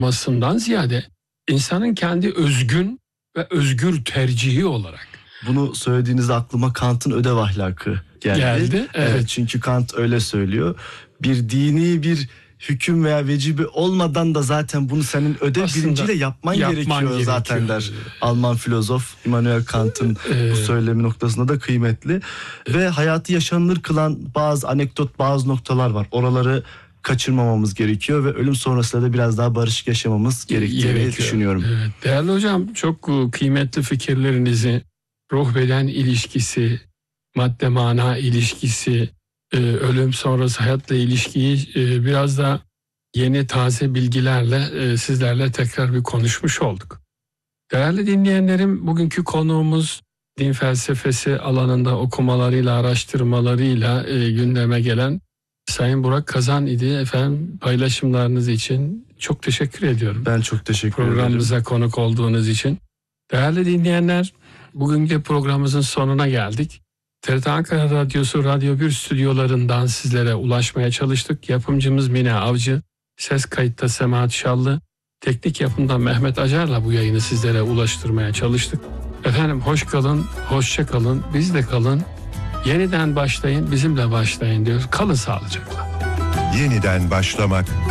olmasından ziyade insanın kendi özgün ve özgür tercihi olarak. Bunu söylediğinizde aklıma Kant'ın ödev ahlakı geldi. Evet. Çünkü Kant öyle söylüyor. Bir dini bir hüküm veya vecibe olmadan da zaten bunu senin ödev bilinciyle yapman gerekiyor zaten der. Alman filozof Immanuel Kant'ın bu söylemi noktasında da kıymetli. Ve hayatı yaşanılır kılan bazı anekdot, bazı noktalar var. Oraları kaçırmamamız gerekiyor ve ölüm sonrasında da biraz daha barışık yaşamamız gerektiğini düşünüyorum. Evet. Değerli hocam, çok kıymetli fikirlerinizi, ruh beden ilişkisi, madde mana ilişkisi, ölüm sonrası hayatla ilişkiyi biraz da yeni taze bilgilerle sizlerle tekrar bir konuşmuş olduk. Değerli dinleyenlerim, bugünkü konuğumuz din felsefesi alanında okumalarıyla, araştırmalarıyla gündeme gelen Sayın Burak Kazan idi. Efendim, paylaşımlarınız için çok teşekkür ediyorum. Ben çok teşekkür ederim. Programımıza konuk olduğunuz için. Değerli dinleyenler, bugünkü programımızın sonuna geldik. TRT Ankara Radyosu Radyo 1 stüdyolarından sizlere ulaşmaya çalıştık. Yapımcımız Mine Avcı, ses kayıtta Semahat Şallı, teknik yapımda Mehmet Acar'la bu yayını sizlere ulaştırmaya çalıştık. Efendim, hoş kalın, hoşça kalın, bizle kalın. Yeniden başlayın, bizimle başlayın diyoruz. Kalın sağlıcakla. Yeniden başlamak